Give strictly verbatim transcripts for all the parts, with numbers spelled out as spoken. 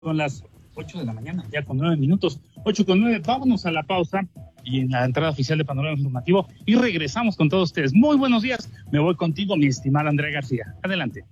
Son las ocho de la mañana, ya con nueve minutos, ocho con nueve, vámonos a la pausa y en la entrada oficial de Panorama Informativo y regresamos con todos ustedes. Muy buenos días, me voy contigo, mi estimada Andrea García. Adelante.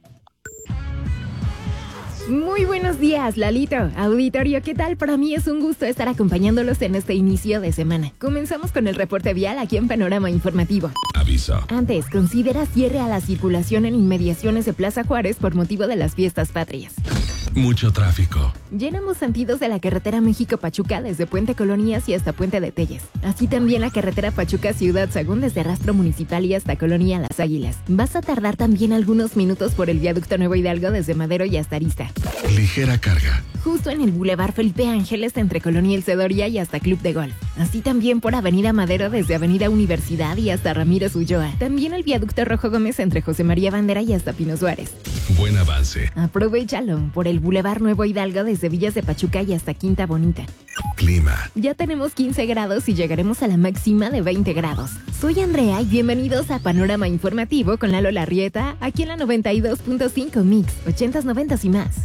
Muy buenos días, Lalito. Auditorio, ¿qué tal? Para mí es un gusto estar acompañándolos en este inicio de semana. Comenzamos con el reporte vial aquí en Panorama Informativo. Aviso. Antes, considera cierre a la circulación en inmediaciones de Plaza Juárez por motivo de las fiestas patrias. Mucho tráfico. Llenamos sentidos de la carretera México-Pachuca desde Puente Colonias y hasta Puente de Telles. Así también la carretera Pachuca-Ciudad Sagún desde Rastro Municipal y hasta Colonia Las Águilas. Vas a tardar también algunos minutos por el viaducto Nuevo Hidalgo desde Madero y hasta Arista. Ligera carga. Justo en el Boulevard Felipe Ángeles entre Colonia El Cedoria y hasta Club de Golf. Así también por Avenida Madero desde Avenida Universidad y hasta Ramírez Ulloa. También el viaducto Rojo Gómez entre José María Bandera y hasta Pino Suárez. Buen avance. Aprovechalo por el Boulevard Nuevo Hidalgo desde Villas de Pachuca y hasta Quinta Bonita. Clima. Ya tenemos quince grados y llegaremos a la máxima de veinte grados. Soy Andrea y bienvenidos a Panorama Informativo con Lalo Larrieta, aquí en la noventa y dos punto cinco Mix, ochentas, noventas y más.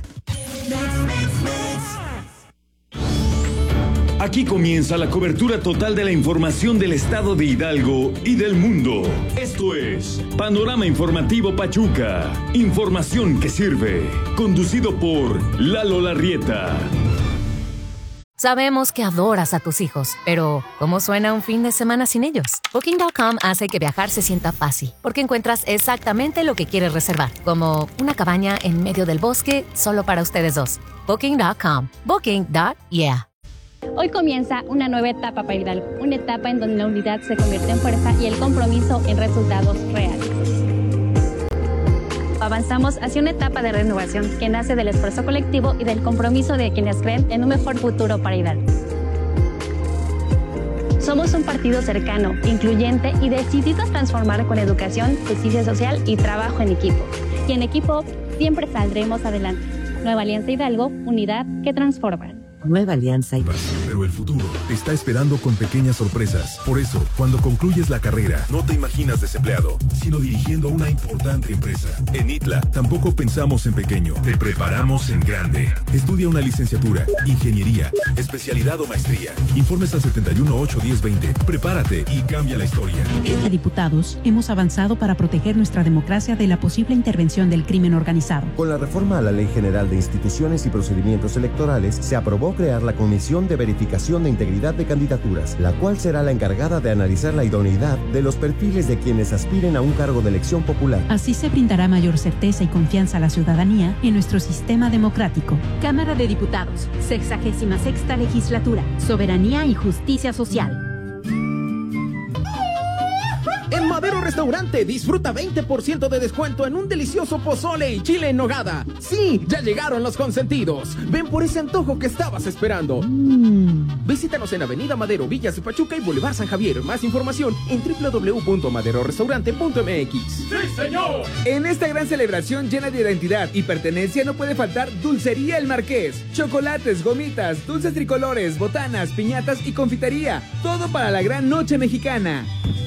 Aquí comienza la cobertura total de la información del estado de Hidalgo y del mundo. Esto es Panorama Informativo Pachuca. Información que sirve. Conducido por Lalo Larrieta. Sabemos que adoras a tus hijos, pero ¿cómo suena un fin de semana sin ellos? Booking punto com hace que viajar se sienta fácil, porque encuentras exactamente lo que quieres reservar, como una cabaña en medio del bosque solo para ustedes dos. Booking punto com. Booking. Yeah. Hoy comienza una nueva etapa para Hidalgo, una etapa en donde la unidad se convierte en fuerza y el compromiso en resultados reales. Avanzamos hacia una etapa de renovación que nace del esfuerzo colectivo y del compromiso de quienes creen en un mejor futuro para Hidalgo. Somos un partido cercano, incluyente y decidido a transformar con educación, justicia social y trabajo en equipo. Y en equipo siempre saldremos adelante. Nueva Alianza Hidalgo, unidad que transforma. Nueva Alianza Hidalgo. Pero el futuro te está esperando con pequeñas sorpresas. Por eso, cuando concluyes la carrera, no te imaginas desempleado, sino dirigiendo una importante empresa. En I T L A tampoco pensamos en pequeño, te preparamos en grande. Estudia una licenciatura, ingeniería, especialidad o maestría. Informes al setenta y uno, ocho, diez, veinte. Prepárate y cambia la historia. En Diputados hemos avanzado para proteger nuestra democracia de la posible intervención del crimen organizado. Con la reforma a la Ley General de Instituciones y Procedimientos Electorales, se aprobó crear la Comisión de Verificación de Integridad de Candidaturas, la cual será la encargada de analizar la idoneidad de los perfiles de quienes aspiren a un cargo de elección popular. Así se brindará mayor certeza y confianza a la ciudadanía en nuestro sistema democrático. Cámara de Diputados, sexagésima sexta legislatura, soberanía y justicia social. En Madero Restaurante disfruta veinte por ciento de descuento en un delicioso pozole y chile en nogada. Sí, ya llegaron los consentidos. Ven por ese antojo que estabas esperando. Mm. Visítanos en Avenida Madero, Villas de Pachuca y Boulevard San Javier. Más información en doble u doble u doble u punto madero restaurante punto m x. ¡Sí, señor! En esta gran celebración llena de identidad y pertenencia no puede faltar Dulcería El Marqués. Chocolates, gomitas, dulces tricolores, botanas, piñatas y confitería. Todo para la gran noche mexicana.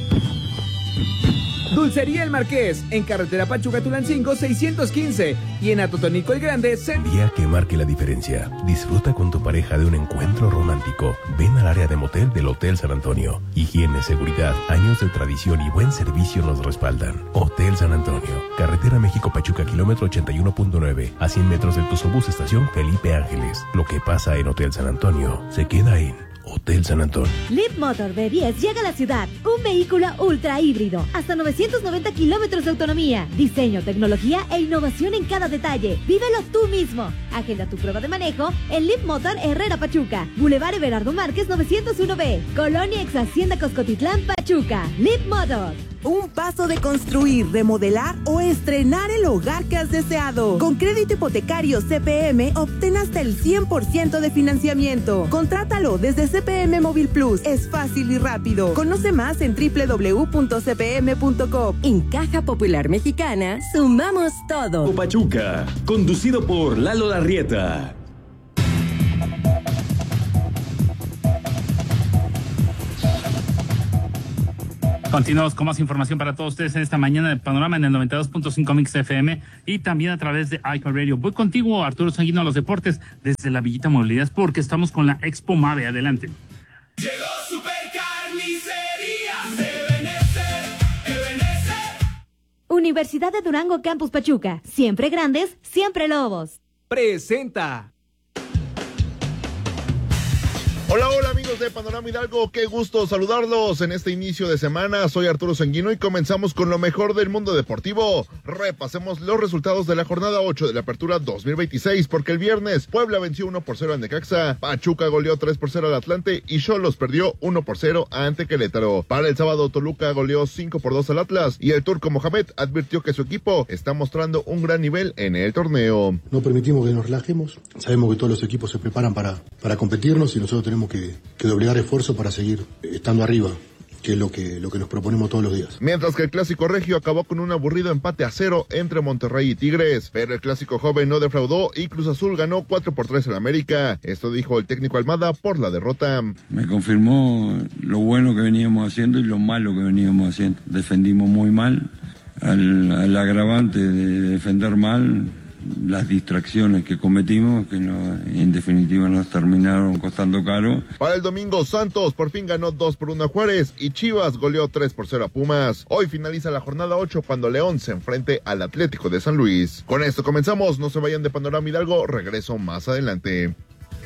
Dulcería El Marqués, en carretera Pachuca-Tulancingo seiscientos quince y en Atotonilco el Grande. Se... Día que marque la diferencia. Disfruta con tu pareja de un encuentro romántico. Ven al área de motel del Hotel San Antonio. Higiene, seguridad, años de tradición y buen servicio nos respaldan. Hotel San Antonio, carretera México-Pachuca, kilómetro ochenta y uno punto nueve, a cien metros del Tuzobús, estación Felipe Ángeles. Lo que pasa en Hotel San Antonio se queda en Hotel San Antonio. Leap Motor B diez llega a la ciudad. Un vehículo ultra híbrido. Hasta novecientos noventa kilómetros de autonomía. Diseño, tecnología e innovación en cada detalle. Vívelo tú mismo. Agenda tu prueba de manejo en Leap Motor Herrera Pachuca. Boulevard Everardo Márquez novecientos uno B. Colonia Ex Hacienda Coscotitlán Pachuca. Leap Motor. Un paso de construir, remodelar o estrenar el hogar que has deseado. Con crédito hipotecario C P M, obtén hasta el cien por ciento de financiamiento. Contrátalo desde C P M Móvil Plus. Es fácil y rápido. Conoce más en doble u doble u doble u punto c p m punto com. En Caja Popular Mexicana, sumamos todo. Pachuca, conducido por Lalo Larrieta. Continuamos con más información para todos ustedes en esta mañana de Panorama en el noventa y dos punto cinco Mix F M y también a través de iHeartRadio. Voy contigo, Arturo Sanguino, a los deportes desde la Villita Movilidad porque estamos con la Expo Mave. Adelante. Llegó Supercarnicería Ebenezer, Ebenezer. Universidad de Durango Campus Pachuca. Siempre grandes, siempre lobos. Presenta. Hola, hola amigos de Panorama Hidalgo, qué gusto saludarlos en este inicio de semana. Soy Arturo Sanguino y comenzamos con lo mejor del mundo deportivo. Repasemos los resultados de la jornada ocho de la Apertura dos mil veintiséis, porque el viernes Puebla venció uno por cero a Necaxa, Pachuca goleó tres por cero al Atlante y Xolos perdió uno por cero ante Querétaro. Para el sábado Toluca goleó cinco por dos al Atlas y el turco Mohamed advirtió que su equipo está mostrando un gran nivel en el torneo. No permitimos que nos relajemos, sabemos que todos los equipos se preparan para, para competirnos y nosotros tenemos Que, que doblegar esfuerzo para seguir estando arriba, que es lo que, lo que nos proponemos todos los días. Mientras que el clásico regio acabó con un aburrido empate a cero entre Monterrey y Tigres, pero el clásico joven no defraudó y Cruz Azul ganó cuatro por tres en América. Esto dijo el técnico Almada por la derrota. Me confirmó lo bueno que veníamos haciendo y lo malo que veníamos haciendo. Defendimos muy mal, al, al agravante de defender mal, las distracciones que cometimos, que no, en definitiva nos terminaron costando caro. Para el domingo, Santos por fin ganó dos por uno a Juárez y Chivas goleó tres por cero a Pumas. Hoy finaliza la jornada ocho cuando León se enfrente al Atlético de San Luis. Con esto comenzamos, no se vayan de Panorama Hidalgo, regreso más adelante.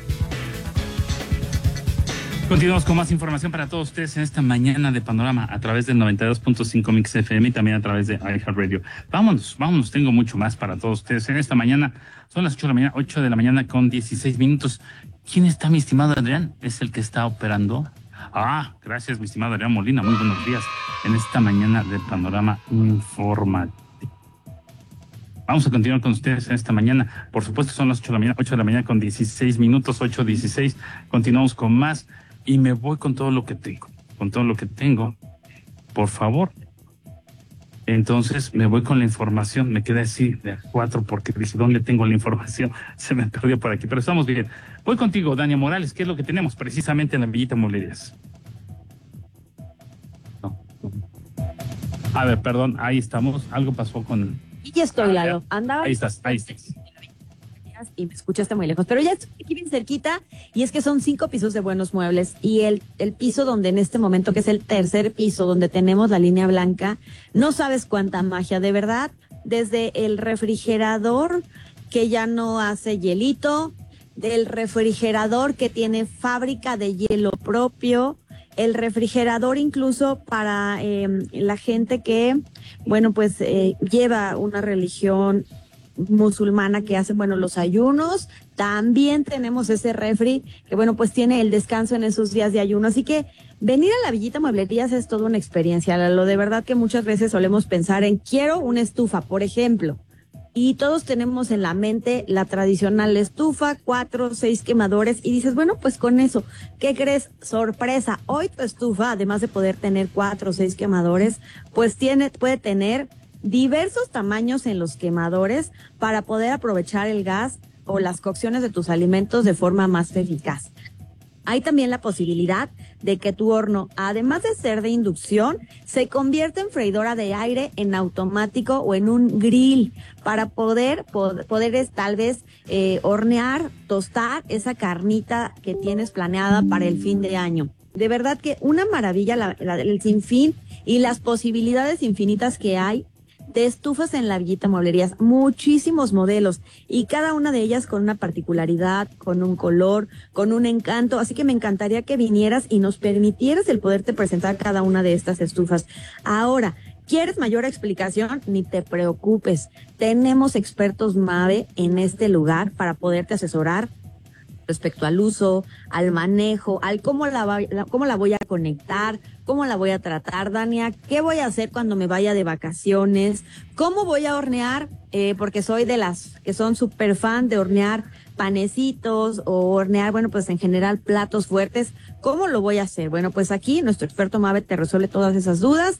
Continuamos con más información para todos ustedes en esta mañana de Panorama a través del noventa y dos punto cinco Mix F M y también a través de iHeartRadio. Vámonos, vámonos, tengo mucho más para todos ustedes en esta mañana. Son las ocho de la mañana, ocho de la mañana con dieciséis minutos. ¿Quién está, mi estimado Adrián? ¿Es el que está operando? Ah, gracias, mi estimado Adrián Molina. Muy buenos días en esta mañana de Panorama Informativo. Vamos a continuar con ustedes en esta mañana. Por supuesto, son las ocho de la mañana, ocho de la mañana con dieciséis minutos, ocho dieciséis. Continuamos con más. Y me voy con todo lo que tengo, con todo lo que tengo, por favor. Entonces me voy con la información, me quedé así de a cuatro porque dije, ¿dónde tengo la información? Se me perdió por aquí, pero estamos bien. Voy contigo, Dania Morales, ¿qué es lo que tenemos precisamente en la Villita Movilidad? No. A ver, perdón, ahí estamos, algo pasó con... Y ya estoy, Lalo. Andaba... Ahí estás, ahí estás. Y me escuchaste muy lejos, pero ya estoy aquí bien cerquita y es que son cinco pisos de Buenos Muebles y el, el piso donde en este momento, que es el tercer piso donde tenemos la línea blanca, no sabes cuánta magia, de verdad, desde el refrigerador que ya no hace hielito, del refrigerador que tiene fábrica de hielo propio, el refrigerador incluso para eh, la gente que, bueno, pues eh, lleva una religión musulmana que hacen, bueno, los ayunos. También tenemos ese refri que, bueno, pues tiene el descanso en esos días de ayuno. Así que venir a la Villita Mueblerías es toda una experiencia. Lo de verdad que muchas veces solemos pensar en quiero una estufa, por ejemplo, y todos tenemos en la mente la tradicional estufa, cuatro, seis quemadores, y dices, bueno, pues con eso, ¿qué crees? Sorpresa, hoy tu estufa, además de poder tener cuatro o seis quemadores, pues tiene, puede tener diversos tamaños en los quemadores para poder aprovechar el gas o las cocciones de tus alimentos de forma más eficaz. Hay también la posibilidad de que tu horno, además de ser de inducción, se convierta en freidora de aire en automático o en un grill para poder, poder, poder tal vez eh, hornear, tostar esa carnita que tienes planeada para el fin de año. De verdad que una maravilla la, la, el sinfín y las posibilidades infinitas que hay de estufas en la Villita Mueblerías, muchísimos modelos y cada una de ellas con una particularidad, con un color, con un encanto, así que me encantaría que vinieras y nos permitieras el poderte presentar cada una de estas estufas. Ahora, ¿quieres mayor explicación? Ni te preocupes, tenemos expertos Mave en este lugar para poderte asesorar respecto al uso, al manejo, al cómo la, va, la, cómo la voy a conectar, cómo la voy a tratar, Dania, qué voy a hacer cuando me vaya de vacaciones, cómo voy a hornear, eh, porque soy de las que son súper fan de hornear panecitos o hornear, bueno, pues en general platos fuertes. ¿Cómo lo voy a hacer? Bueno, pues aquí nuestro experto Mave te resuelve todas esas dudas.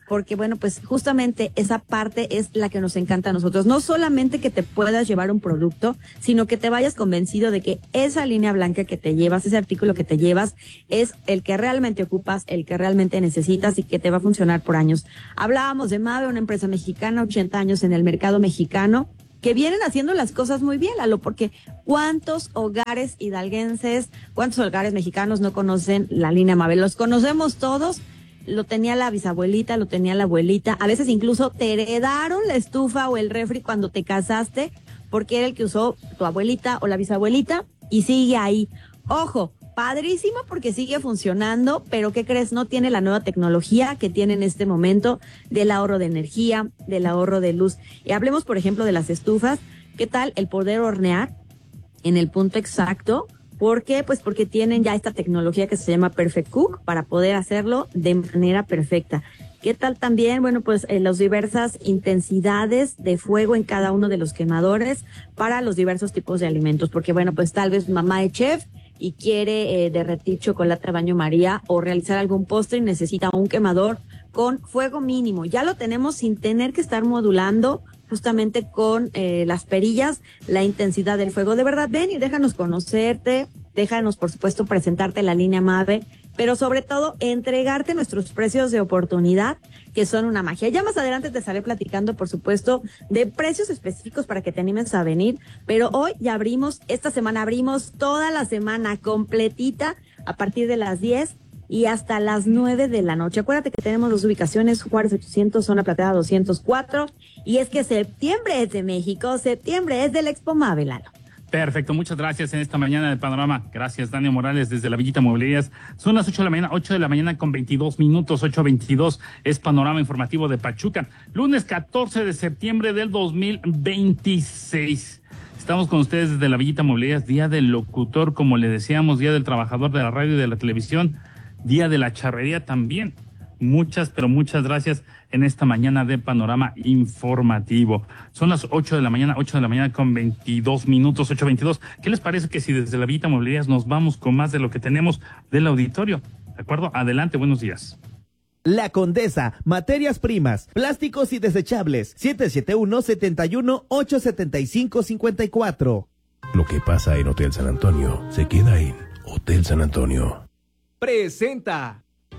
porque bueno, pues justamente esa parte es la que nos encanta a nosotros. No solamente que te puedas llevar un producto, sino que te vayas convencido de que esa línea blanca que te llevas, ese artículo que te llevas, es el que realmente ocupas, el que realmente necesitas y que te va a funcionar por años. Hablábamos de Mave, una empresa mexicana, ochenta años en el mercado mexicano, que vienen haciendo las cosas muy bien, Lalo, porque ¿cuántos hogares hidalguenses, cuántos hogares mexicanos no conocen la línea Mave? Los conocemos todos, lo tenía la bisabuelita, lo tenía la abuelita, a veces incluso te heredaron la estufa o el refri cuando te casaste, porque era el que usó tu abuelita o la bisabuelita, y sigue ahí. Ojo, padrísimo porque sigue funcionando, pero ¿qué crees? No tiene la nueva tecnología que tiene en este momento del ahorro de energía, del ahorro de luz. Y hablemos, por ejemplo, de las estufas. ¿Qué tal el poder hornear en el punto exacto? ¿Por qué? Pues porque tienen ya esta tecnología que se llama Perfect Cook para poder hacerlo de manera perfecta. ¿Qué tal también? Bueno, pues eh, las diversas intensidades de fuego en cada uno de los quemadores para los diversos tipos de alimentos. Porque bueno, pues tal vez mamá es chef y quiere eh, derretir chocolate a baño María o realizar algún postre y necesita un quemador con fuego mínimo. Ya lo tenemos sin tener que estar modulando justamente con eh, las perillas la intensidad del fuego. De verdad, ven y déjanos conocerte, déjanos por supuesto presentarte la línea Mave, pero sobre todo entregarte nuestros precios de oportunidad, que son una magia. Ya más adelante te estaré platicando, por supuesto, de precios específicos para que te animes a venir, pero hoy ya abrimos, esta semana abrimos toda la semana completita a partir de las diez y hasta las nueve de la noche. Acuérdate que tenemos dos ubicaciones, Juárez ochocientos, Zona Plateada doscientos cuatro, y es que septiembre es de México, septiembre es del Expo Mave, Lalo. Perfecto, muchas gracias en esta mañana de Panorama. Gracias, Daniel Morales, desde la Villita Mobiliarias. Son las ocho de la mañana, ocho de la mañana con veintidós minutos, ocho veintidós, es Panorama Informativo de Pachuca. Lunes catorce de septiembre del dos mil veintiséis. Estamos con ustedes desde la Villita Mobiliarias, Día del Locutor, como le decíamos, Día del Trabajador de la Radio y de la Televisión, Día de la Charrería también. Muchas, pero muchas gracias en esta mañana de Panorama Informativo. Son las ocho de la mañana, ocho de la mañana con veintidós minutos, ocho veintidós. ¿Qué les parece que si desde la Villita Mobiliarias nos vamos con más de lo que tenemos del auditorio? ¿De acuerdo? Adelante, buenos días. La Condesa, materias primas, plásticos y desechables, siete siete uno, siete uno, ocho siete cinco, cinco cuatro. Lo que pasa en Hotel San Antonio se queda en Hotel San Antonio. Presenta.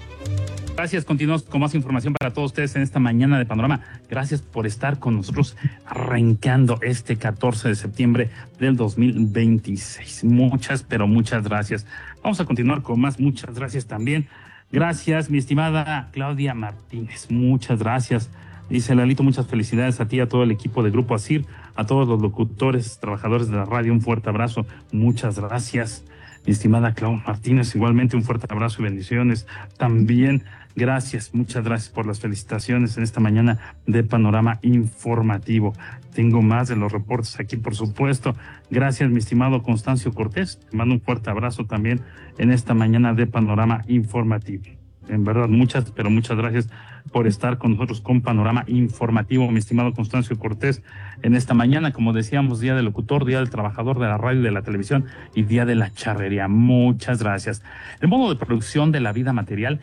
Gracias, continuamos con más información para todos ustedes en esta mañana de Panorama. Gracias por estar con nosotros arrancando este catorce de septiembre del dos mil veintiséis. Muchas, pero muchas gracias. Vamos a continuar con más. Muchas gracias también. Gracias, mi estimada Claudia Martínez. Muchas gracias. Dice Lalito, muchas felicidades a ti, a todo el equipo de Grupo ASIR, a todos los locutores, trabajadores de la radio. Un fuerte abrazo. Muchas gracias. Mi estimada Claudia Martínez, igualmente un fuerte abrazo y bendiciones. También gracias, muchas gracias por las felicitaciones en esta mañana de Panorama Informativo. Tengo más de los reportes aquí, por supuesto. Gracias, mi estimado Constancio Cortés. Te mando un fuerte abrazo también en esta mañana de Panorama Informativo. En verdad, muchas, pero muchas gracias por estar con nosotros con Panorama Informativo, mi estimado Constancio Cortés, en esta mañana, como decíamos, Día del Locutor, Día del Trabajador de la Radio y de la Televisión y Día de la Charrería. Muchas gracias. El modo de producción de la vida material,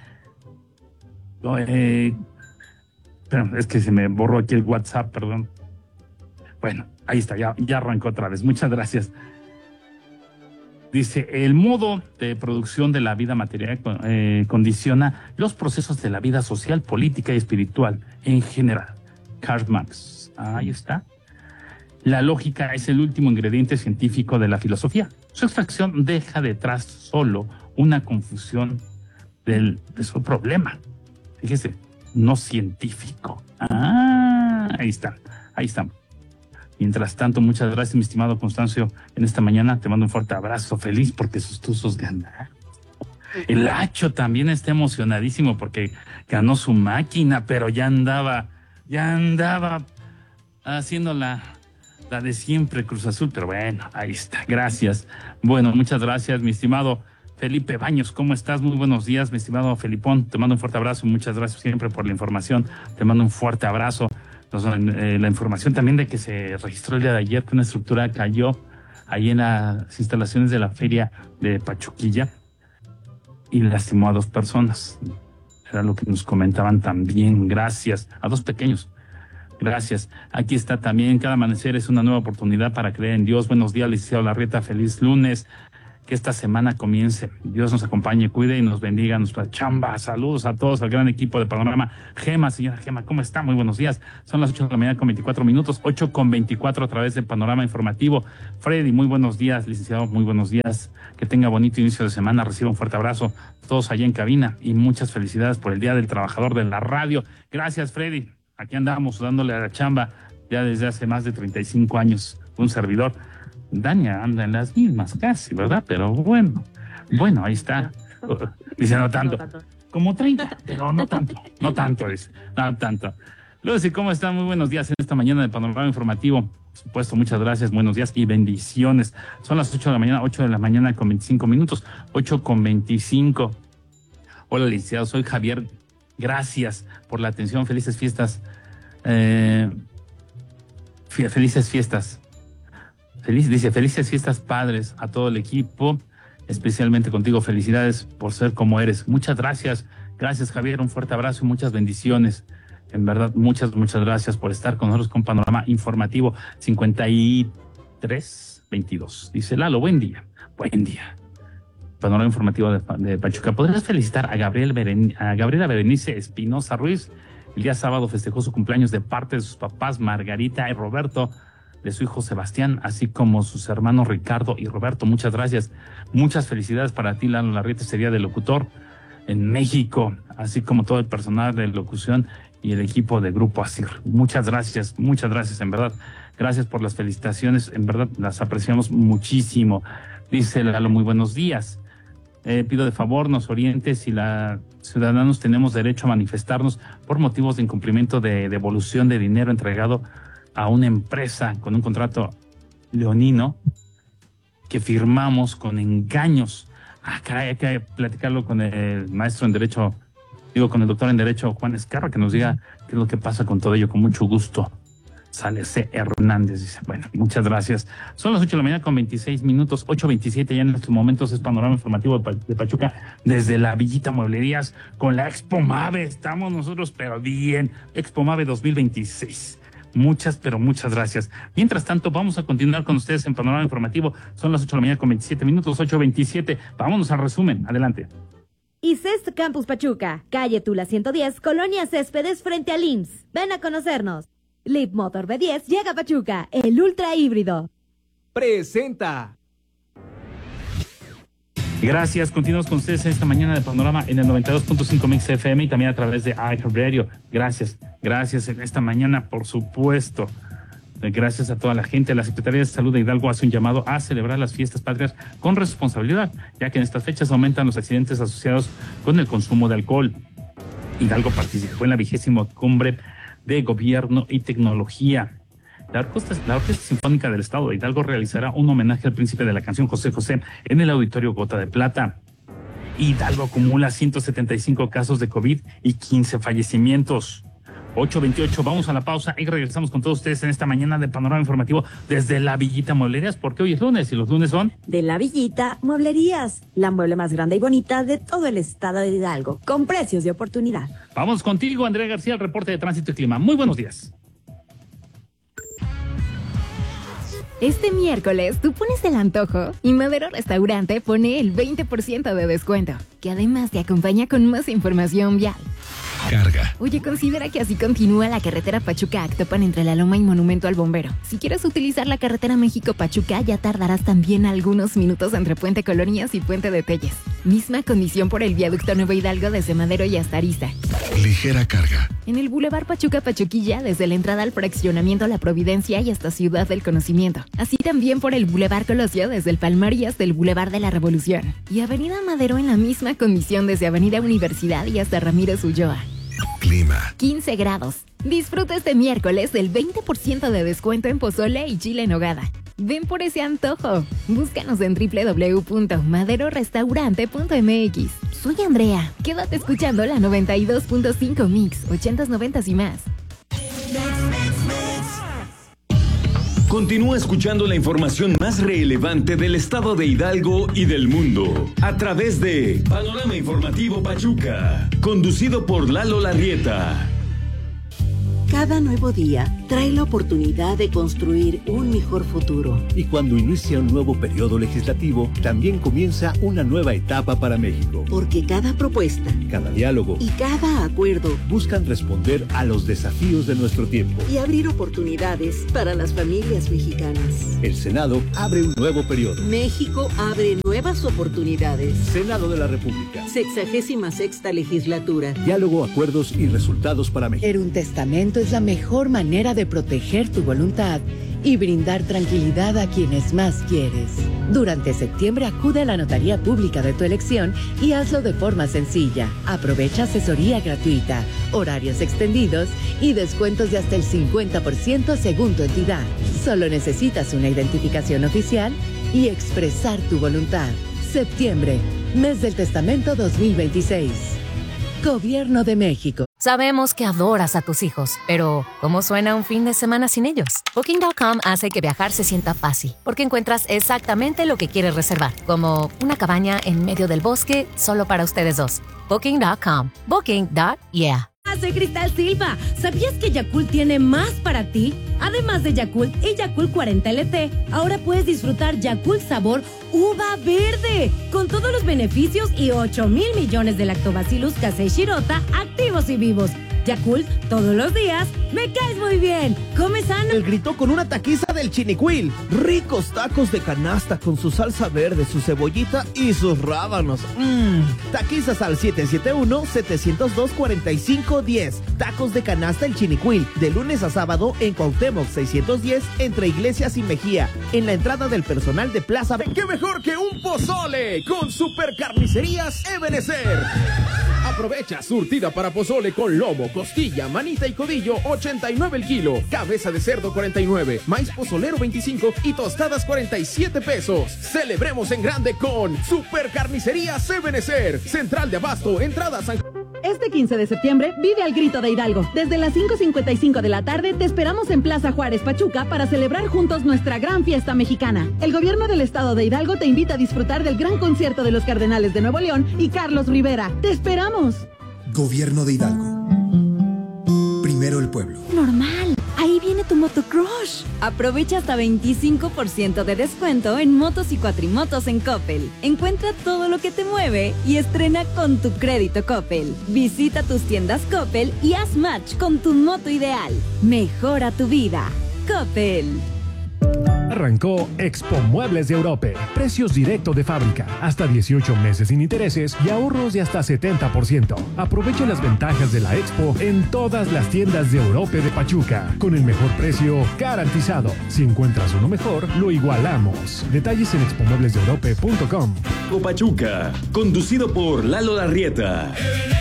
eh, pero es que se me borró aquí el WhatsApp, perdón. Bueno, ahí está, ya, ya arrancó otra vez. Muchas gracias. Dice, el modo de producción de la vida material eh, condiciona los procesos de la vida social, política y espiritual en general. Karl Marx. Ahí está. La lógica es el último ingrediente científico de la filosofía. Su extracción deja detrás solo una confusión del, de su problema. Fíjese, no científico. Ah, ahí está, ahí está. Mientras tanto, muchas gracias, mi estimado Constancio. En esta mañana te mando un fuerte abrazo, feliz porque sus Tuzos ganaron. El Hacho también está emocionadísimo porque ganó su máquina, pero ya andaba, ya andaba haciendo la, la de siempre, Cruz Azul. Pero bueno, ahí está, gracias. Bueno, muchas gracias, mi estimado Felipe Baños. ¿Cómo estás? Muy buenos días, mi estimado Felipón. Te mando un fuerte abrazo, muchas gracias siempre por la información. Te mando un fuerte abrazo. Eh, la información también de que se registró el día de ayer que una estructura cayó ahí en las instalaciones de la feria de Pachuquilla y lastimó a dos personas. Era lo que nos comentaban también. Gracias. A dos pequeños. Gracias. Aquí está también. Cada amanecer es una nueva oportunidad para creer en Dios. Buenos días, licenciado Larrieta. Feliz lunes. Que esta semana comience. Dios nos acompañe, cuide y nos bendiga nuestra chamba. Saludos a todos, al gran equipo de Panorama. Gema, señora Gema, ¿cómo está? Muy buenos días. Son las ocho de la mañana con veinticuatro minutos, ocho con veinticuatro a través de Panorama Informativo. Freddy, muy buenos días, licenciado, muy buenos días. Que tenga bonito inicio de semana. Reciba un fuerte abrazo todos allá en cabina y muchas felicidades por el Día del Trabajador de la Radio. Gracias, Freddy. Aquí andamos dándole a la chamba ya desde hace más de treinta y cinco años. Un servidor. Dania anda en las mismas casi, ¿verdad? Pero bueno, bueno, ahí está. Dice, no tanto. Como treinta, pero no tanto, no tanto, dice, no tanto. Lucy, ¿cómo están? Muy buenos días en esta mañana de Panorama Informativo. Por supuesto, muchas gracias, buenos días y bendiciones. Son las ocho de la mañana, ocho de la mañana con veinticinco minutos, ocho con veinticinco. Hola, licenciado, soy Javier. Gracias por la atención, felices fiestas. Eh, felices fiestas. Feliz, dice, felices fiestas, padres, a todo el equipo, especialmente contigo. Felicidades por ser como eres. Muchas gracias. Gracias, Javier. Un fuerte abrazo y muchas bendiciones. En verdad, muchas, muchas gracias por estar con nosotros con Panorama Informativo cincuenta y tres veintidós. Dice Lalo, buen día. Buen día. Panorama Informativo de, de Pachuca. ¿Podrías felicitar a, Gabriel Beren, a Gabriela Berenice Espinosa Ruiz? El día sábado festejó su cumpleaños de parte de sus papás Margarita y Roberto, de su hijo Sebastián, así como sus hermanos Ricardo y Roberto. Muchas gracias. Muchas felicidades para ti, Lalo Larrieta, este día de locutor en México, así como todo el personal de locución y el equipo de Grupo ASIR. Muchas gracias, muchas gracias, en verdad. Gracias por las felicitaciones, en verdad las apreciamos muchísimo. Dice Lalo, muy buenos días. Eh, pido de favor nos oriente si la ciudadanos tenemos derecho a manifestarnos por motivos de incumplimiento de devolución de dinero entregado a una empresa con un contrato leonino que firmamos con engaños. Ah, caray, hay que platicarlo con el maestro en Derecho, digo, con el doctor en Derecho, Juan Escarra, que nos diga qué es lo que pasa con todo ello, con mucho gusto. Sale C. Hernández, dice, bueno, muchas gracias. Son las ocho de la mañana con veintiséis minutos, ocho veintisiete ya en estos momentos es Panorama Informativo de, de Pachuca, desde la Villita Mueblerías, con la Expo Mave, estamos nosotros, pero bien, Expo Mave dos mil veintiséis. Muchas, pero muchas gracias. Mientras tanto, vamos a continuar con ustedes en Panorama Informativo. Son las ocho de la mañana con veintisiete minutos, ocho veintisiete. Vámonos al resumen. Adelante. ICEST Campus Pachuca, calle Tula ciento diez, Colonia Céspedes, frente al I M S S. Ven a conocernos. Leap Motor B diez llega a Pachuca, el ultra híbrido. Presenta. Gracias. Continuamos con ustedes esta mañana de Panorama en el noventa y dos punto cinco Mix F M y también a través de iHeartRadio. Gracias. Gracias en esta mañana, por supuesto. Gracias a toda la gente. La Secretaría de Salud de Hidalgo hace un llamado a celebrar las fiestas patrias con responsabilidad, ya que en estas fechas aumentan los accidentes asociados con el consumo de alcohol. Hidalgo participó en la vigésima cumbre de Gobierno y Tecnología. La Orquesta, la Orquesta Sinfónica del Estado de Hidalgo realizará un homenaje al príncipe de la canción José José en el Auditorio Gota de Plata. Hidalgo acumula ciento setenta y cinco casos de COVID y quince fallecimientos. ocho veintiocho, vamos a la pausa y regresamos con todos ustedes en esta mañana de Panorama Informativo desde la Villita Mueblerías, porque hoy es lunes y los lunes son... De la Villita Mueblerías, la mueble más grande y bonita de todo el estado de Hidalgo, con precios de oportunidad. Vamos contigo, Andrea García, el reporte de Tránsito y Clima. Muy buenos días. Este miércoles tú pones el antojo y Madero Restaurante pone el veinte por ciento de descuento, que además te acompaña con más información vial. Carga. Oye, considera que así continúa la carretera Pachuca-Actopan entre La Loma y Monumento al Bombero. Si quieres utilizar la carretera México-Pachuca, ya tardarás también algunos minutos entre Puente Colonias y Puente de Telles. Misma condición por el viaducto Nuevo Hidalgo desde Madero y hasta Arista. Ligera carga. En el Boulevard Pachuca-Pachuquilla, desde la entrada al fraccionamiento La Providencia y hasta Ciudad del Conocimiento. Así también por el Boulevard Colosio desde el Palmar y hasta el Boulevard de la Revolución. Y Avenida Madero en la misma condición desde Avenida Universidad y hasta Ramírez Ulloa. Clima. quince grados. Disfruta este miércoles del veinte por ciento de descuento en pozole y chile en nogada. Ven por ese antojo. Búscanos en doble u doble u doble u punto madero restaurante punto m x. Soy Andrea. Quédate escuchando la noventa y dos punto cinco Mix, ochentas, noventas y más. Continúa escuchando la información más relevante del estado de Hidalgo y del mundo a través de Panorama Informativo Pachuca, conducido por Lalo Larrieta. Cada nuevo día trae la oportunidad de construir un mejor futuro. Y cuando inicia un nuevo periodo legislativo, también comienza una nueva etapa para México. Porque cada propuesta, cada diálogo y cada acuerdo buscan responder a los desafíos de nuestro tiempo y abrir oportunidades para las familias mexicanas. El Senado abre un nuevo periodo. México abre nuevas oportunidades. Senado de la República. Sexagésima sexta legislatura. Diálogo, acuerdos y resultados para México. Era un testamento es la mejor manera de proteger tu voluntad y brindar tranquilidad a quienes más quieres. Durante septiembre acude a la notaría pública de tu elección y hazlo de forma sencilla. Aprovecha asesoría gratuita, horarios extendidos y descuentos de hasta el cincuenta por ciento según tu entidad. Solo necesitas una identificación oficial y expresar tu voluntad. Septiembre, mes del testamento dos mil veintiséis. Gobierno de México. Sabemos que adoras a tus hijos, pero ¿cómo suena un fin de semana sin ellos? Booking punto com hace que viajar se sienta fácil, porque encuentras exactamente lo que quieres reservar, como una cabaña en medio del bosque solo para ustedes dos. Booking punto com. Booking. Yeah. Soy Cristal Silva. ¿Sabías que Yakult tiene más para ti? Además de Yakult y Yakult cuarenta L T, ahora puedes disfrutar Yakult sabor uva verde, con todos los beneficios y ocho mil millones de lactobacillus casei shirota activos y vivos. Yakult, todos los días, me caes muy bien. Come sano. El gritó con una taquiza del Chinicuil. Ricos tacos de canasta con su salsa verde, su cebollita y sus rábanos. Mmm. Taquizas al siete siete uno, siete cero dos, cuatro cinco uno cero. Tacos de canasta el Chinicuil. De lunes a sábado en Cuauhtémoc seiscientos diez, entre Iglesias y Mejía. En la entrada del personal de Plaza. ¿Qué mejor que un pozole con Supercarnicerías Ebenezer? Aprovecha surtida para pozole con lomo, costilla, manita y codillo, ochenta y nueve el kilo. Cabeza de cerdo, cuarenta y nueve. Maíz pozolero, veinticinco. Y tostadas, cuarenta y siete pesos. Celebremos en grande con Supercarnicerías Ebenezer. Central de Abasto, entrada San... Este quince de septiembre vive al grito de Hidalgo. Desde las cinco cincuenta y cinco de la tarde te esperamos en Plaza Juárez, Pachuca, para celebrar juntos nuestra gran fiesta mexicana. El gobierno del estado de Hidalgo te invita a disfrutar del gran concierto de los Cardenales de Nuevo León y Carlos Rivera. ¡Te esperamos! Gobierno de Hidalgo. Primero el pueblo. Normal. Ahí viene tu Motocrush. Aprovecha hasta veinticinco por ciento de descuento en motos y cuatrimotos en Coppel. Encuentra todo lo que te mueve y estrena con tu crédito Coppel. Visita tus tiendas Coppel y haz match con tu moto ideal. Mejora tu vida. Coppel. Arrancó Expo Muebles de Europe. Precios directo de fábrica, hasta dieciocho meses sin intereses y ahorros de hasta setenta por ciento. Aproveche las ventajas de la Expo en todas las tiendas de Europe de Pachuca, con el mejor precio garantizado. Si encuentras uno mejor, lo igualamos. Detalles en expo muebles de europe punto com. Pachuca, conducido por Lalo Larrieta.